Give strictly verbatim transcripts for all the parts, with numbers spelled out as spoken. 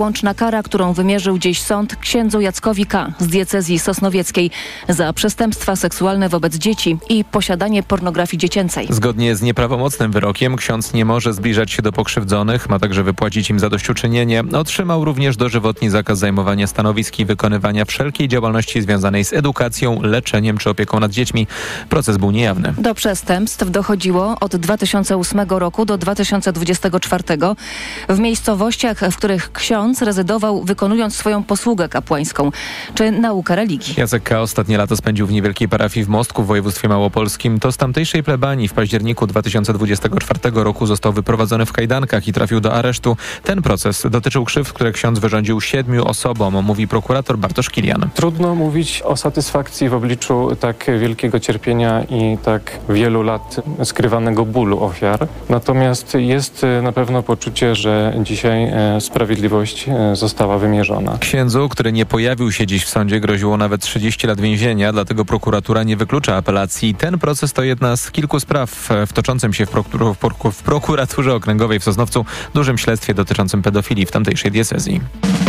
Łączna kara, którą wymierzył dziś sąd księdzu Jackowi K. z diecezji sosnowieckiej za przestępstwa seksualne wobec dzieci i posiadanie pornografii dziecięcej. Zgodnie z nieprawomocnym wyrokiem ksiądz nie może zbliżać się do pokrzywdzonych, ma także wypłacić im zadośćuczynienie. Otrzymał również dożywotni zakaz zajmowania stanowisk i wykonywania wszelkiej działalności związanej z edukacją, leczeniem czy opieką nad dziećmi. Proces był niejawny. Do przestępstw dochodziło od dwa tysiące ósmego roku do dwa tysiące dwudziestego czwartego w miejscowościach, w których ksiądz rezydował, wykonując swoją posługę kapłańską czy naukę religii. Jacek K. ostatnie lata spędził w niewielkiej parafii w Mostku w województwie małopolskim. To z tamtejszej plebanii w październiku dwa tysiące dwudziestego czwartego roku został wyprowadzony w kajdankach i trafił do aresztu. Ten proces dotyczył krzywd, które ksiądz wyrządził siedmiu osobom, mówi prokurator Bartosz Kilian. Trudno mówić o satysfakcji w obliczu tak wielkiego cierpienia i tak wielu lat skrywanego bólu ofiar. Natomiast jest na pewno poczucie, że dzisiaj sprawiedliwość została wymierzona. Księdzu, który nie pojawił się dziś w sądzie, groziło nawet trzydzieści lat więzienia, dlatego prokuratura nie wyklucza apelacji. Ten proces to jedna z kilku spraw w toczącym się w, prokur- w, prokur- w prokuraturze okręgowej w Sosnowcu dużym śledztwie dotyczącym pedofilii w tamtejszej diecezji.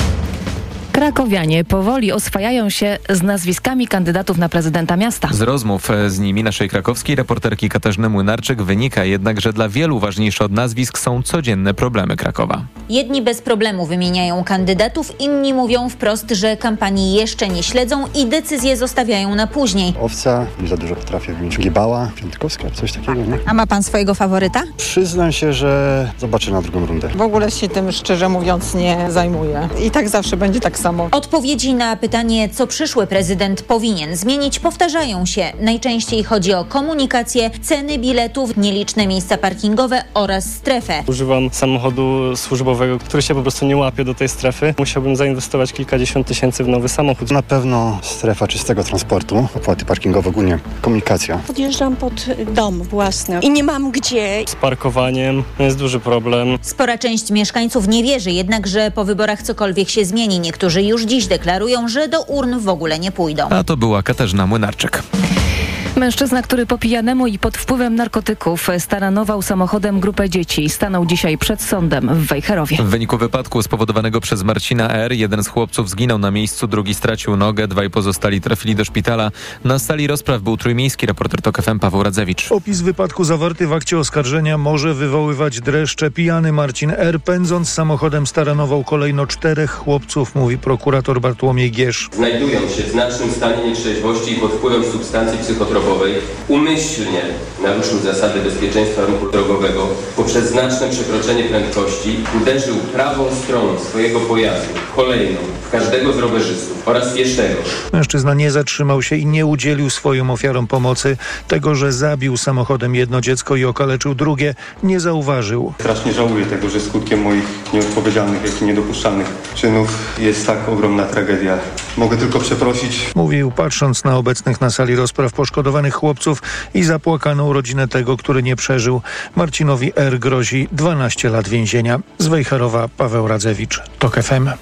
Krakowianie powoli oswajają się z nazwiskami kandydatów na prezydenta miasta. Z rozmów z nimi naszej krakowskiej reporterki Katarzyny Młynarczyk wynika jednak, że dla wielu ważniejsze od nazwisk są codzienne problemy Krakowa. Jedni bez problemu wymieniają kandydatów, inni mówią wprost, że kampanii jeszcze nie śledzą i decyzje zostawiają na później. Owca, nie za dużo potrafię wymienić. Gibała, Piątkowska, coś takiego. Nie? A ma pan swojego faworyta? Przyznam się, że zobaczę na drugą rundę. W ogóle się tym szczerze mówiąc nie zajmuję. I tak zawsze będzie tak samo. Odpowiedzi na pytanie, co przyszły prezydent powinien zmienić, powtarzają się. Najczęściej chodzi o komunikację, ceny biletów, nieliczne miejsca parkingowe oraz strefę. Używam samochodu służbowego, który się po prostu nie łapie do tej strefy. Musiałbym zainwestować kilkadziesiąt tysięcy w nowy samochód. Na pewno strefa czystego transportu, opłaty parkingowe, ogólnie komunikacja. Podjeżdżam pod dom własny i nie mam gdzie. Z parkowaniem jest duży problem. Spora część mieszkańców nie wierzy jednak, że po wyborach cokolwiek się zmieni. Niektórzy już dziś deklarują, że do urn w ogóle nie pójdą. A to była Katarzyna Młynarczyk. Mężczyzna, który po pijanemu i pod wpływem narkotyków staranował samochodem grupę dzieci, stanął dzisiaj przed sądem w Wejherowie. W wyniku wypadku spowodowanego przez Marcina R. jeden z chłopców zginął na miejscu, drugi stracił nogę, dwaj pozostali trafili do szpitala. Na sali rozpraw był trójmiejski reporter TOK F M Paweł Radzewicz. Opis wypadku zawarty w akcie oskarżenia może wywoływać dreszcze. Pijany Marcin R. pędząc samochodem staranował kolejno czterech chłopców, mówi prokurator Bartłomiej Giesz. Znajdując się w znacznym stanie nietrzeźwości i pod wpływem substancji psychotropowej, umyślnie naruszył zasady bezpieczeństwa ruchu drogowego poprzez znaczne przekroczenie prędkości, uderzył prawą stroną swojego pojazdu, kolejną, w każdego z rowerzystów oraz pieszego. Mężczyzna nie zatrzymał się i nie udzielił swoim ofiarom pomocy. Tego, że zabił samochodem jedno dziecko i okaleczył drugie, nie zauważył. Strasznie żałuję tego, że skutkiem moich nieodpowiedzialnych, jak i niedopuszczalnych czynów jest tak ogromna tragedia. Mogę tylko przeprosić. Mówił, patrząc na obecnych na sali rozpraw poszkodowanych chłopców i zapłakaną rodzinę tego, który nie przeżył. Marcinowi R. grozi dwanaście lat więzienia. Z Wejherowa Paweł Radzewicz, TOK F M.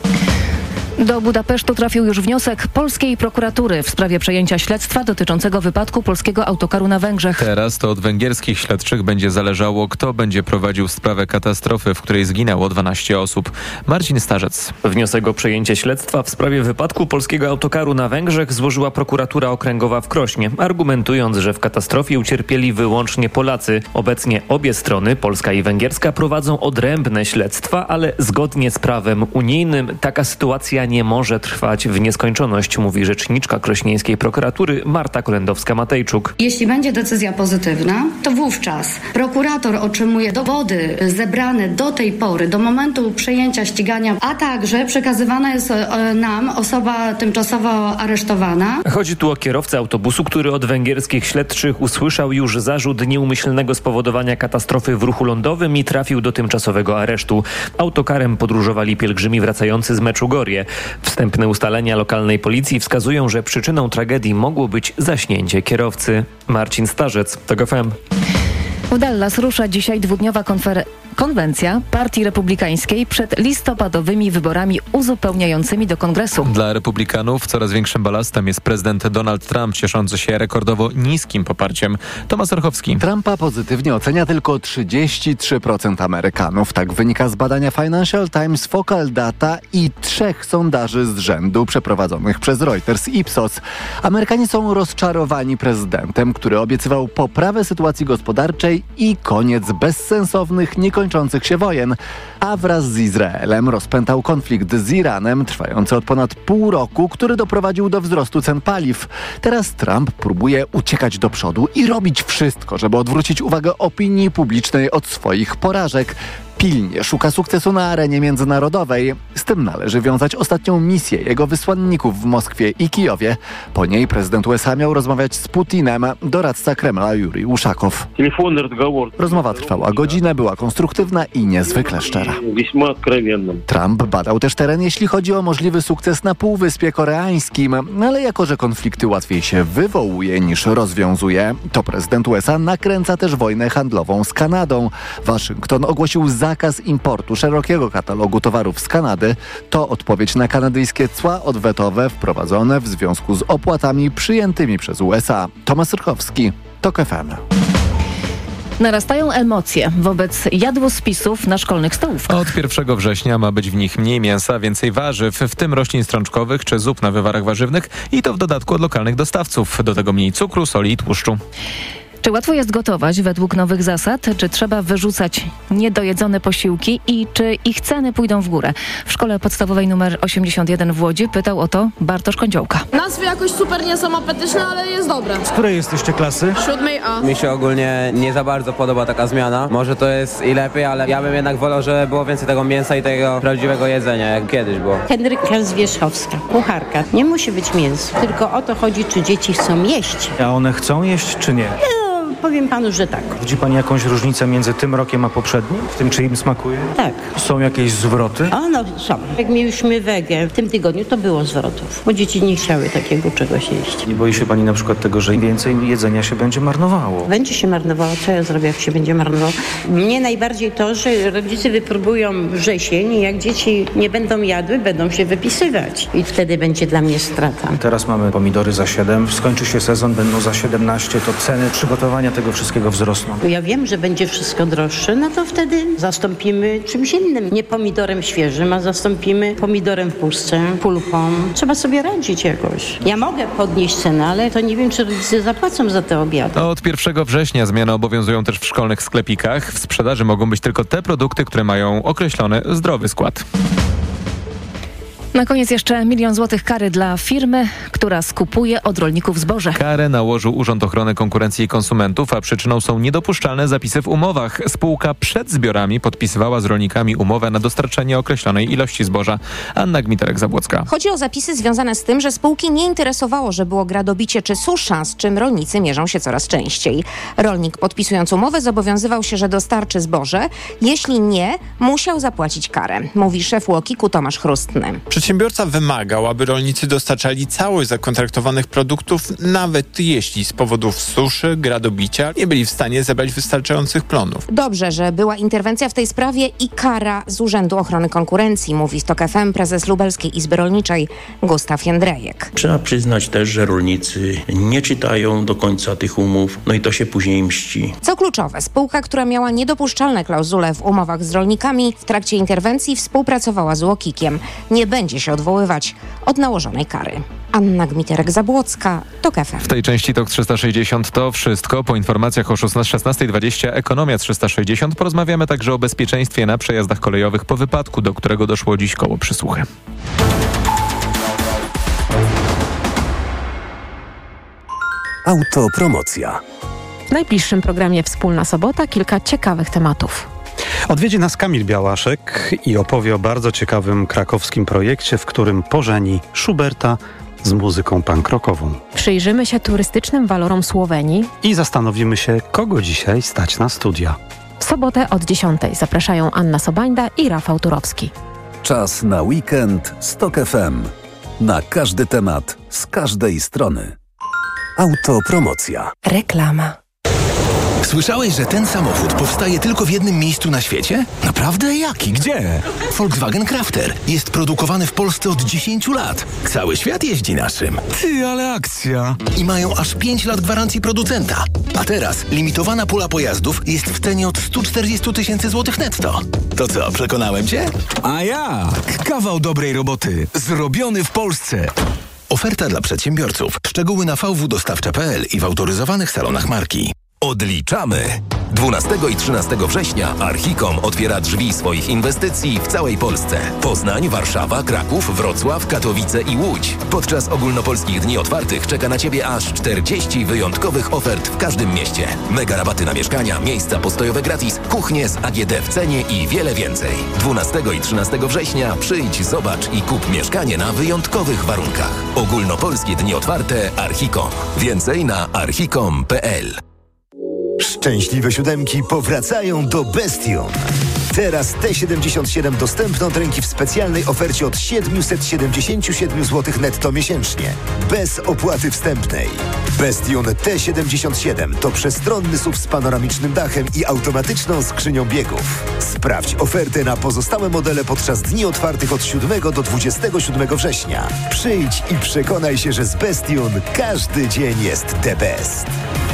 Do Budapesztu trafił już wniosek polskiej prokuratury w sprawie przejęcia śledztwa dotyczącego wypadku polskiego autokaru na Węgrzech. Teraz to od węgierskich śledczych będzie zależało, kto będzie prowadził sprawę katastrofy, w której zginęło dwanaście osób. Marcin Starzec. Wniosek o przejęcie śledztwa w sprawie wypadku polskiego autokaru na Węgrzech złożyła prokuratura okręgowa w Krośnie, argumentując, że w katastrofie ucierpieli wyłącznie Polacy. Obecnie obie strony, polska i węgierska, prowadzą odrębne śledztwa, ale zgodnie z prawem unijnym taka sytuacja nie może trwać w nieskończoność, mówi rzeczniczka krośnieńskiej prokuratury Marta Kolendowska-Matejczuk. Jeśli będzie decyzja pozytywna, to wówczas prokurator otrzymuje dowody zebrane do tej pory, do momentu przejęcia ścigania, a także przekazywana jest nam osoba tymczasowo aresztowana. Chodzi tu o kierowcę autobusu, który od węgierskich śledczych usłyszał już zarzut nieumyślnego spowodowania katastrofy w ruchu lądowym i trafił do tymczasowego aresztu. Autokarem podróżowali pielgrzymi wracający z Meczugorie. Wstępne ustalenia lokalnej policji wskazują, że przyczyną tragedii mogło być zaśnięcie kierowcy. Marcin Starzec, TOK F M. W Dallas rusza dzisiaj dwudniowa konfer- konwencja Partii Republikańskiej przed listopadowymi wyborami uzupełniającymi do Kongresu. Dla Republikanów coraz większym balastem jest prezydent Donald Trump, cieszący się rekordowo niskim poparciem. Tomasz Orchowski. Trumpa pozytywnie ocenia tylko trzydzieści trzy procent Amerykanów. Tak wynika z badania Financial Times, Focal Data i trzech sondaży z rzędu przeprowadzonych przez Reuters i Ipsos. Amerykanie są rozczarowani prezydentem, który obiecywał poprawę sytuacji gospodarczej i koniec bezsensownych, niekończących się wojen, a wraz z Izraelem rozpętał konflikt z Iranem trwający od ponad pół roku, który doprowadził do wzrostu cen paliw. Teraz Trump próbuje uciekać do przodu i robić wszystko, żeby odwrócić uwagę opinii publicznej od swoich porażek. Pilnie szuka sukcesu na arenie międzynarodowej. Z tym należy wiązać ostatnią misję jego wysłanników w Moskwie i Kijowie. Po niej prezydent U S A miał rozmawiać z Putinem, doradca Kremla Jurij Uszakow. Rozmowa trwała godzinę, była konstruktywna i niezwykle szczera. Trump badał też teren, jeśli chodzi o możliwy sukces na Półwyspie Koreańskim, ale jako że konflikty łatwiej się wywołuje niż rozwiązuje, to prezydent U S A nakręca też wojnę handlową z Kanadą. Waszyngton ogłosił za Zakaz importu szerokiego katalogu towarów z Kanady to odpowiedź na kanadyjskie cła odwetowe wprowadzone w związku z opłatami przyjętymi przez U S A. Tomasz Rchowski, TOK F M. Narastają emocje wobec jadłospisów na szkolnych stołówkach. Od pierwszego września ma być w nich mniej mięsa, więcej warzyw, w tym roślin strączkowych czy zup na wywarach warzywnych i to w dodatku od lokalnych dostawców. Do tego mniej cukru, soli i tłuszczu. Czy łatwo jest gotować według nowych zasad? Czy trzeba wyrzucać niedojedzone posiłki i czy ich ceny pójdą w górę? W szkole podstawowej numer osiemdziesiąt jeden w Łodzi pytał o to Bartosz Kądziołka. Nazwy jakoś super nie są apetyczne, ale jest dobre. Z której jesteście klasy? Siódmej A. Mi się ogólnie nie za bardzo podoba taka zmiana. Może to jest i lepiej, ale ja bym jednak wolał, żeby było więcej tego mięsa i tego prawdziwego jedzenia, jak kiedyś było. Henryka Zwierzchowska, kucharka. Nie musi być mięso, tylko o to chodzi, czy dzieci chcą jeść. A one chcą jeść, czy nie? Powiem panu, że tak. Widzi pani jakąś różnicę między tym rokiem a poprzednim? W tym, czy im smakuje? Tak. Są jakieś zwroty? O, no są. Jak mieliśmy wegę w tym tygodniu, to było zwrotów, bo dzieci nie chciały takiego czegoś jeść. Nie boi się pani na przykład tego, że więcej jedzenia się będzie marnowało? Będzie się marnowało. Co ja zrobię, jak się będzie marnowało? Mnie najbardziej to, że rodzice wypróbują wrzesień i jak dzieci nie będą jadły, będą się wypisywać. I wtedy będzie dla mnie strata. Teraz mamy pomidory za siedem, skończy się sezon, będą za siedemnaście, to ceny przygotowania tego wszystkiego wzrosną. Ja wiem, że będzie wszystko droższe, no to wtedy zastąpimy czymś innym. Nie pomidorem świeżym, a zastąpimy pomidorem w puszce, pulpą. Trzeba sobie radzić jakoś. Ja mogę podnieść cenę, ale to nie wiem, czy rodzice zapłacą za te obiady. Od pierwszego września zmiany obowiązują też w szkolnych sklepikach. W sprzedaży mogą być tylko te produkty, które mają określony zdrowy skład. Na koniec jeszcze milion złotych kary dla firmy, która skupuje od rolników zboże. Karę nałożył Urząd Ochrony Konkurencji i Konsumentów, a przyczyną są niedopuszczalne zapisy w umowach. Spółka przed zbiorami podpisywała z rolnikami umowę na dostarczenie określonej ilości zboża. Anna Gmiterek-Zabłocka. Chodzi o zapisy związane z tym, że spółki nie interesowało, że było gradobicie czy susza, z czym rolnicy mierzą się coraz częściej. Rolnik, podpisując umowę, zobowiązywał się, że dostarczy zboże. Jeśli nie, musiał zapłacić karę, mówi szef Łokiku Tomasz Chrustny. Przedsiębiorca wymagał, aby rolnicy dostarczali całość zakontraktowanych produktów, nawet jeśli z powodów suszy, gradobicia nie byli w stanie zebrać wystarczających plonów. Dobrze, że była interwencja w tej sprawie i kara z Urzędu Ochrony Konkurencji, mówi z TOK F M prezes Lubelskiej Izby Rolniczej Gustaw Jędrejek. Trzeba przyznać też, że rolnicy nie czytają do końca tych umów, no i to się później mści. Co kluczowe, spółka, która miała niedopuszczalne klauzule w umowach z rolnikami, w trakcie interwencji współpracowała z Łokikiem. Nie będzie się odwoływać od nałożonej kary. Anna Gmiterek-Zabłocka, TOK F M. W tej części TOK trzysta sześćdziesiąt to wszystko. Po informacjach o szesnastej dwadzieścia Ekonomia trzysta sześćdziesiąt porozmawiamy także o bezpieczeństwie na przejazdach kolejowych po wypadku, do którego doszło dziś koło Przysłuchy. Autopromocja. W najbliższym programie Wspólna Sobota kilka ciekawych tematów. Odwiedzi nas Kamil Białaszek i opowie o bardzo ciekawym krakowskim projekcie, w którym pożeni Schuberta z muzyką punk rockową. Przyjrzymy się turystycznym walorom Słowenii i zastanowimy się, kogo dzisiaj stać na studia. W sobotę od dziesiątej zapraszają Anna Sobańda i Rafał Turowski. Czas na weekend z TOK F M. Na każdy temat, z każdej strony. Autopromocja. Reklama. Słyszałeś, że ten samochód powstaje tylko w jednym miejscu na świecie? Naprawdę? Jaki? Gdzie? Volkswagen Crafter. Jest produkowany w Polsce od dziesięciu lat. Cały świat jeździ naszym. Ty, ale akcja. I mają aż pięć lat gwarancji producenta. A teraz limitowana pula pojazdów jest w cenie od stu czterdziestu tysięcy złotych netto. To co, przekonałem cię? A jak? Kawał dobrej roboty. Zrobiony w Polsce. Oferta dla przedsiębiorców. Szczegóły na v w dostawcza kropka p l i w autoryzowanych salonach marki. Odliczamy! dwunastego i trzynastego września Archicom otwiera drzwi swoich inwestycji w całej Polsce. Poznań, Warszawa, Kraków, Wrocław, Katowice i Łódź. Podczas ogólnopolskich dni otwartych czeka na Ciebie aż czterdzieści wyjątkowych ofert w każdym mieście. Mega rabaty na mieszkania, miejsca postojowe gratis, kuchnie z A G D w cenie i wiele więcej. dwunastego i trzynastego września przyjdź, zobacz i kup mieszkanie na wyjątkowych warunkach. Ogólnopolskie dni otwarte Archicom. Więcej na archicom kropka p l. Szczęśliwe siódemki powracają do Bestion. Teraz T siedemdziesiąt siedem dostępny od ręki w specjalnej ofercie od siedemset siedemdziesiąt siedem złotych netto miesięcznie. Bez opłaty wstępnej. Bestion T siedemdziesiąt siedem to przestronny S U V z panoramicznym dachem i automatyczną skrzynią biegów. Sprawdź ofertę na pozostałe modele podczas dni otwartych od siódmego do dwudziestego siódmego września. Przyjdź i przekonaj się, że z Bestion każdy dzień jest the best.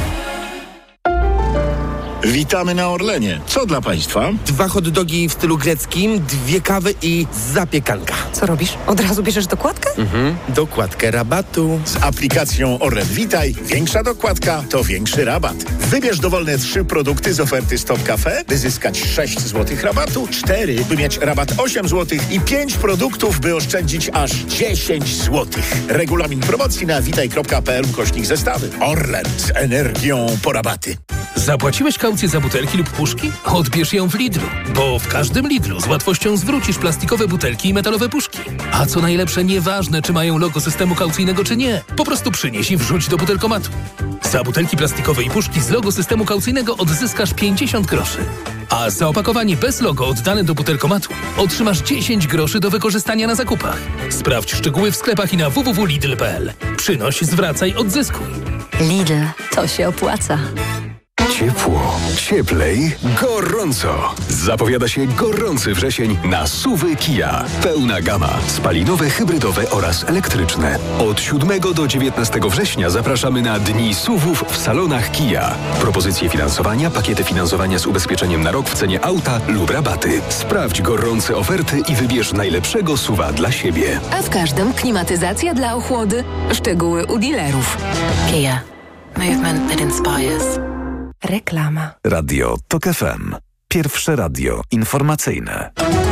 Witamy na Orlenie. Co dla Państwa? Dwa hot dogi w stylu greckim, dwie kawy i zapiekanka. Co robisz? Od razu bierzesz dokładkę? Mhm. Dokładkę rabatu. Z aplikacją Orlen Witaj większa dokładka to większy rabat. Wybierz dowolne trzy produkty z oferty Stop Cafe, by zyskać sześć złotych rabatu, cztery, by mieć rabat osiem złotych i pięć produktów, by oszczędzić aż dziesięć złotych. Regulamin promocji na witaj kropka p l ukośnik zestawy. Orlen z energią po rabaty. Zapłaciłeś kaucję za butelki lub puszki? Odbierz ją w Lidlu, bo w każdym Lidlu z łatwością zwrócisz plastikowe butelki i metalowe puszki. A co najlepsze, nieważne czy mają logo systemu kaucyjnego czy nie, po prostu przynieś i wrzuć do butelkomatu. Za butelki plastikowe i puszki z logo systemu kaucyjnego odzyskasz pięćdziesiąt groszy. A za opakowanie bez logo oddane do butelkomatu otrzymasz dziesięć groszy do wykorzystania na zakupach. Sprawdź szczegóły w sklepach i na w w w kropka lidl kropka p l. Przynoś, zwracaj, odzyskuj. Lidl, to się opłaca. Ciepło, cieplej, gorąco. Zapowiada się gorący wrzesień na S U V y Kia. Pełna gama. Spalinowe, hybrydowe oraz elektryczne. Od siódmego do dziewiętnastego września zapraszamy na Dni S U V-ów w salonach Kia. Propozycje finansowania, pakiety finansowania z ubezpieczeniem na rok w cenie auta lub rabaty. Sprawdź gorące oferty i wybierz najlepszego S U V-a dla siebie. A w każdym klimatyzacja dla ochłody. Szczegóły u dealerów. Kia. Movement that inspires. Reklama. Radio Tok F M. Pierwsze radio informacyjne.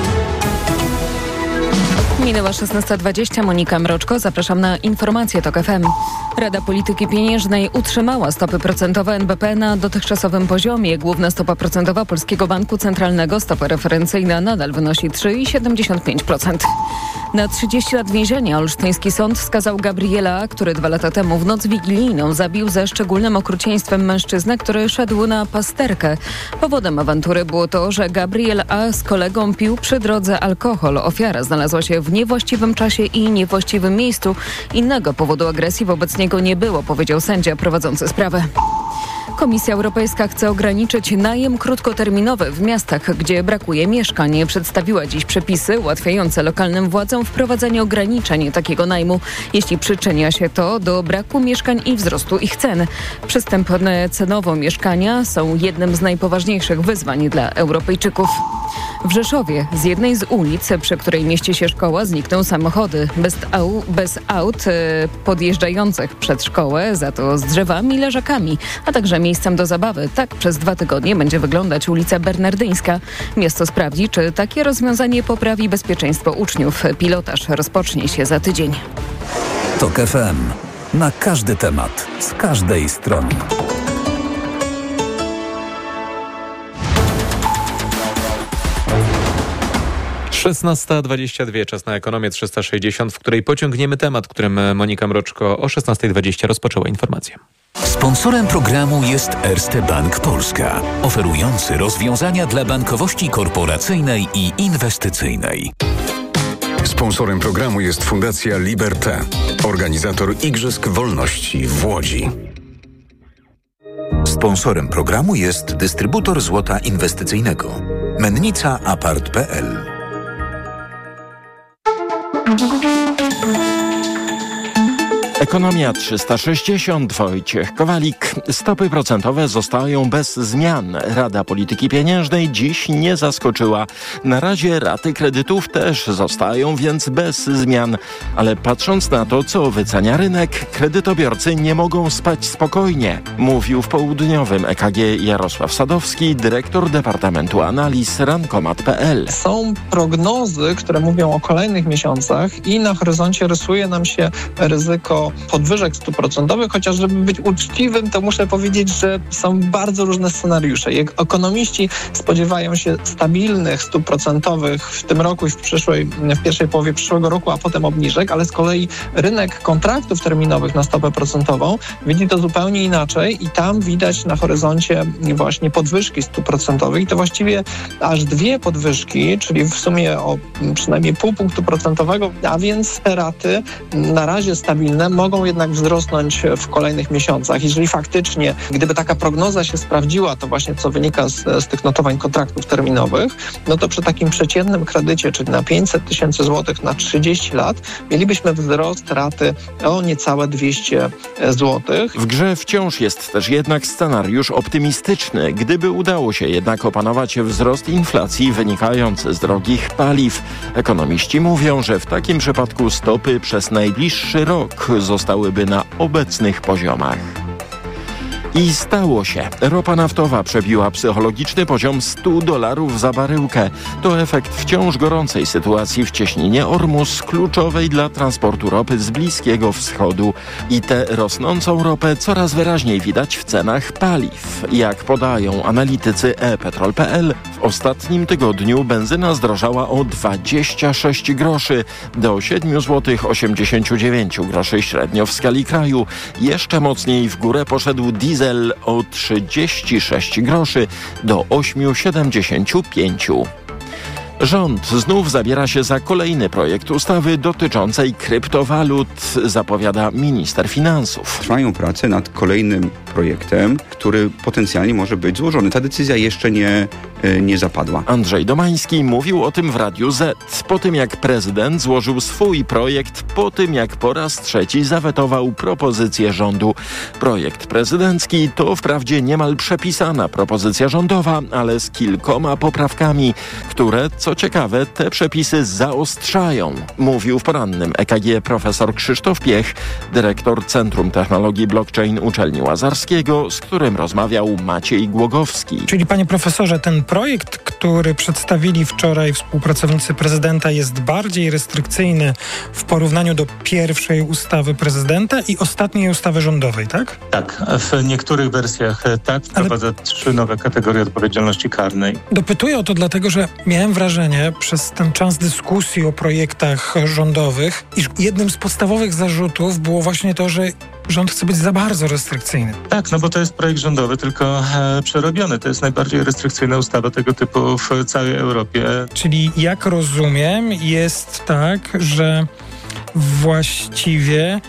Minęła szesnasta dwadzieścia. Monika Mroczko. Zapraszam na informacje Tok F M. Rada Polityki Pieniężnej utrzymała stopy procentowe N B P na dotychczasowym poziomie. Główna stopa procentowa Polskiego Banku Centralnego, stopa referencyjna, nadal wynosi trzy przecinek siedemdziesiąt pięć procent. Na trzydzieści lat więzienia olsztyński sąd skazał Gabriela A., który dwa lata temu w noc wigilijną zabił ze szczególnym okrucieństwem mężczyznę, który szedł na pasterkę. Powodem awantury było to, że Gabriel A. z kolegą pił przy drodze alkohol. Ofiara znalazła się w niewłaściwym czasie i niewłaściwym miejscu. Innego powodu agresji wobec niego nie było, powiedział sędzia prowadzący sprawę. Komisja Europejska chce ograniczyć najem krótkoterminowy w miastach, gdzie brakuje mieszkań. Przedstawiła dziś przepisy ułatwiające lokalnym władzom wprowadzenie ograniczeń takiego najmu, jeśli przyczynia się to do braku mieszkań i wzrostu ich cen. Przystępne cenowo mieszkania są jednym z najpoważniejszych wyzwań dla Europejczyków. W Rzeszowie z jednej z ulic, przy której mieści się szkoła, znikną samochody. Bez, au, bez aut podjeżdżających przed szkołę, za to z drzewami, leżakami, a także miejscem do zabawy. Tak przez dwa tygodnie będzie wyglądać ulica Bernardyńska. Miasto sprawdzi, czy takie rozwiązanie poprawi bezpieczeństwo uczniów. Pilotaż rozpocznie się za tydzień. Tok F M. Na każdy temat, z każdej strony. szesnasta dwadzieścia dwa, czas na ekonomię trzysta sześćdziesiąt, w której pociągniemy temat, którym Monika Mroczko o szesnasta dwadzieścia rozpoczęła informację. Sponsorem programu jest Erste Bank Polska, oferujący rozwiązania dla bankowości korporacyjnej i inwestycyjnej. Sponsorem programu jest Fundacja Liberté, organizator Igrzysk Wolności w Łodzi. Sponsorem programu jest dystrybutor złota inwestycyjnego Mennica Apart kropka p l. Ekonomia trzysta sześćdziesiąt, Wojciech Kowalik. Stopy procentowe zostają bez zmian. Rada Polityki Pieniężnej dziś nie zaskoczyła. Na razie raty kredytów też zostają więc bez zmian. Ale patrząc na to, co wycenia rynek, kredytobiorcy nie mogą spać spokojnie, mówił w południowym E K G Jarosław Sadowski, dyrektor Departamentu Analiz Rankomat kropka p l. Są prognozy, które mówią o kolejnych miesiącach i na horyzoncie rysuje nam się ryzyko podwyżek stóp procentowych, chociaż żeby być uczciwym, to muszę powiedzieć, że są bardzo różne scenariusze. Jak ekonomiści spodziewają się stabilnych stóp procentowych w tym roku i w przyszłej, w pierwszej połowie przyszłego roku, a potem obniżek, ale z kolei rynek kontraktów terminowych na stopę procentową widzi to zupełnie inaczej i tam widać na horyzoncie właśnie podwyżki stóp procentowych i to właściwie aż dwie podwyżki, czyli w sumie o przynajmniej pół punktu procentowego, a więc te raty na razie stabilne mogą jednak wzrosnąć w kolejnych miesiącach. Jeżeli faktycznie, gdyby taka prognoza się sprawdziła, to właśnie co wynika z, z tych notowań kontraktów terminowych, no to przy takim przeciętnym kredycie, czyli na pięćset tysięcy złotych na trzydzieści lat, mielibyśmy wzrost raty o niecałe dwieście złotych. W grze wciąż jest też jednak scenariusz optymistyczny. Gdyby udało się jednak opanować wzrost inflacji wynikający z drogich paliw. Ekonomiści mówią, że w takim przypadku stopy przez najbliższy rok zostałyby na obecnych poziomach. I stało się. Ropa naftowa przebiła psychologiczny poziom sto dolarów za baryłkę. To efekt wciąż gorącej sytuacji w cieśninie Ormus, kluczowej dla transportu ropy z Bliskiego Wschodu. I tę rosnącą ropę coraz wyraźniej widać w cenach paliw. Jak podają analitycy e petrol kropka p l, w ostatnim tygodniu benzyna zdrożała o dwadzieścia sześć groszy do siedem złotych osiemdziesiąt dziewięć groszy średnio w skali kraju. Jeszcze mocniej w górę poszedł diesel o trzydzieści sześć groszy do osiem złotych siedemdziesiąt pięć. Rząd znów zabiera się za kolejny projekt ustawy dotyczącej kryptowalut, zapowiada minister finansów. Trwają prace nad kolejnym projektem, który potencjalnie może być złożony. Ta decyzja jeszcze nie, nie zapadła. Andrzej Domański mówił o tym w Radiu Z. Po tym jak prezydent złożył swój projekt, po tym jak po raz trzeci zawetował propozycję rządu. Projekt prezydencki to wprawdzie niemal przepisana propozycja rządowa, ale z kilkoma poprawkami, które, co ciekawe, te przepisy zaostrzają, mówił w porannym E K G profesor Krzysztof Piech, dyrektor Centrum Technologii Blockchain Uczelni Łazarskiego, z którym rozmawiał Maciej Głogowski. Czyli panie profesorze, ten projekt, który przedstawili wczoraj współpracownicy prezydenta, jest bardziej restrykcyjny w porównaniu do pierwszej ustawy prezydenta i ostatniej ustawy rządowej, tak? Tak, w niektórych wersjach tak, wprowadza Ale... trzy nowe kategorie odpowiedzialności karnej. Dopytuję o to dlatego, że miałem wrażenie przez ten czas dyskusji o projektach rządowych, iż jednym z podstawowych zarzutów było właśnie to, że rząd chce być za bardzo restrykcyjny. Tak, no bo to jest projekt rządowy, tylko e, przerobiony. To jest najbardziej restrykcyjna ustawa tego typu w całej Europie. Czyli jak rozumiem, jest tak, że właściwie e,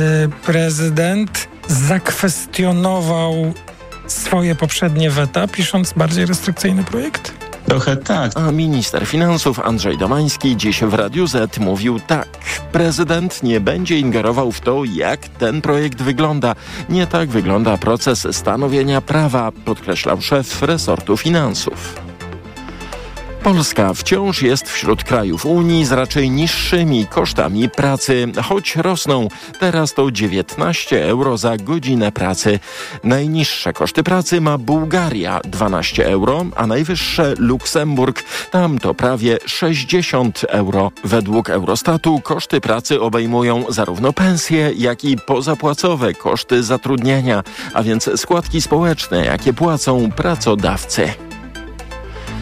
prezydent zakwestionował swoje poprzednie weta, pisząc bardziej restrykcyjny projekt? Trochę tak. A minister finansów Andrzej Domański dziś w Radiu Z mówił tak. Prezydent nie będzie ingerował w to, jak ten projekt wygląda. Nie tak wygląda proces stanowienia prawa, podkreślał szef resortu finansów. Polska wciąż jest wśród krajów Unii z raczej niższymi kosztami pracy, choć rosną. Teraz to dziewiętnaście euro za godzinę pracy. Najniższe koszty pracy ma Bułgaria dwanaście euro, a najwyższe Luksemburg. Tam to prawie sześćdziesiąt euro. Według Eurostatu koszty pracy obejmują zarówno pensje, jak i pozapłacowe koszty zatrudnienia, a więc składki społeczne, jakie płacą pracodawcy.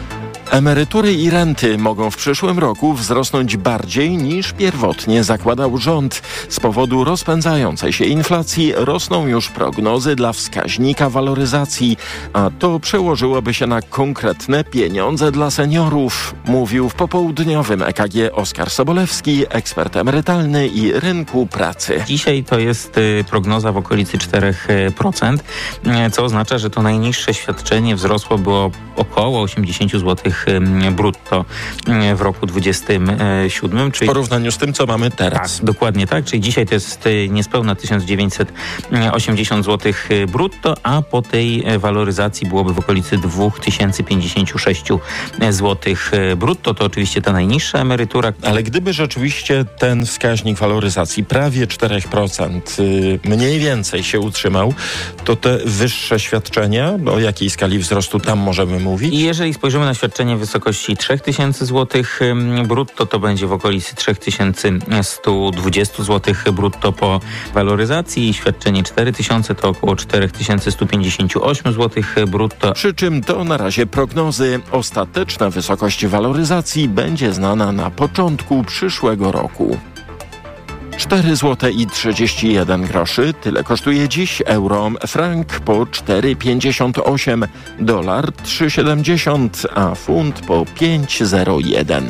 Emerytury i renty mogą w przyszłym roku wzrosnąć bardziej niż pierwotnie zakładał rząd. Z powodu rozpędzającej się inflacji rosną już prognozy dla wskaźnika waloryzacji, a to przełożyłoby się na konkretne pieniądze dla seniorów, mówił w popołudniowym E K G Oskar Sobolewski, ekspert emerytalny i rynku pracy. Dzisiaj to jest y, prognoza w okolicy cztery procent, y, co oznacza, że to najniższe świadczenie wzrosło było około osiemdziesiąt złotych brutto w roku dwudziestym siódmym. Czyli w porównaniu z tym, co mamy teraz. Tak, dokładnie tak, czyli dzisiaj to jest niespełna tysiąc dziewięćset osiemdziesiąt złotych brutto, a po tej waloryzacji byłoby w okolicy dwa tysiące pięćdziesiąt sześć złotych brutto. To oczywiście ta najniższa emerytura. Ale gdyby rzeczywiście ten wskaźnik waloryzacji prawie cztery procent mniej więcej się utrzymał, to te wyższe świadczenia, o jakiej skali wzrostu tam możemy mówić? I jeżeli spojrzymy na świadczenie w wysokości trzy tysiące złotych brutto, to będzie w okolicy trzy tysiące sto dwadzieścia złotych brutto po waloryzacji i świadczenie cztery tysiące to około cztery tysiące sto pięćdziesiąt osiem złotych brutto. Przy czym to na razie prognozy. Ostateczna wysokość waloryzacji będzie znana na początku przyszłego roku. cztery złote i trzydzieści jeden groszy. Tyle kosztuje dziś euro. Frank po cztery pięćdziesiąt osiem, dolar trzy siedemdziesiąt, a funt po pięć zero jeden.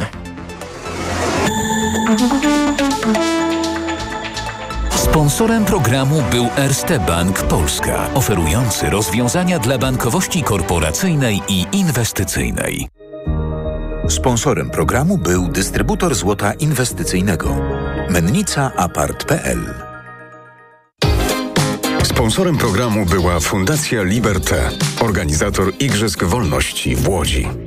Sponsorem programu był Erste Bank Polska, oferujący rozwiązania dla bankowości korporacyjnej i inwestycyjnej. Sponsorem programu był dystrybutor złota inwestycyjnego Mennica Apart kropka p l. Sponsorem programu była Fundacja Liberté, organizator Igrzysk Wolności w Łodzi.